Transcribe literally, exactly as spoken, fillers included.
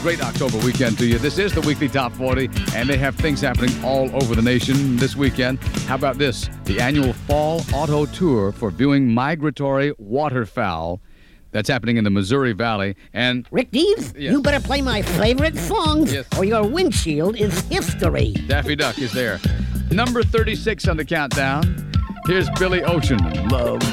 great October weekend to you. This is the Weekly Top forty, and they have things happening all over the nation this weekend. How about this? The annual Fall Auto Tour for viewing migratory waterfowl. That's happening in the Missouri Valley. And Rick Deves, yes. You better play my favorite songs, yes. or your windshield is history. Daffy Duck is there. Number thirty-six on the countdown. Here's Billy Ocean. Love